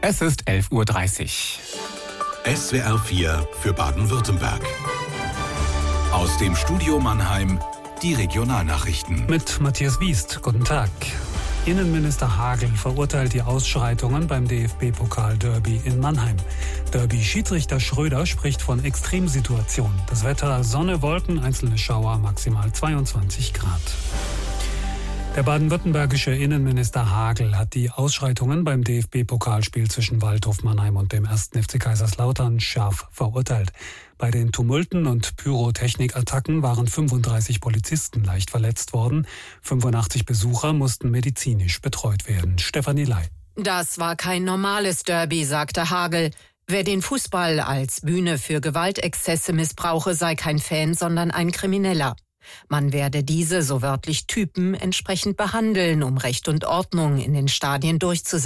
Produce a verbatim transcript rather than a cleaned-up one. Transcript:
Es ist elf Uhr dreißig. S W R vier für Baden-Württemberg. Aus dem Studio Mannheim die Regionalnachrichten. Mit Matthias Wiest, guten Tag. Innenminister Hagel verurteilt die Ausschreitungen beim D F B-Pokal-Derby in Mannheim. Derby-Schiedsrichter Schröder spricht von Extremsituation. Das Wetter: Sonne, Wolken, einzelne Schauer, maximal zweiundzwanzig Grad. Der baden-württembergische Innenminister Hagel hat die Ausschreitungen beim D F B-Pokalspiel zwischen Waldhof Mannheim und dem ersten F C Kaiserslautern scharf verurteilt. Bei den Tumulten und Pyrotechnikattacken waren fünfunddreißig Polizisten leicht verletzt worden. fünfundachtzig Besucher mussten medizinisch betreut werden. Stefanie Ley. Das war kein normales Derby, sagte Hagel. Wer den Fußball als Bühne für Gewaltexzesse missbrauche, sei kein Fan, sondern ein Krimineller. Man werde diese, so wörtlich Typen, entsprechend behandeln, um Recht und Ordnung in den Stadien durchzusetzen.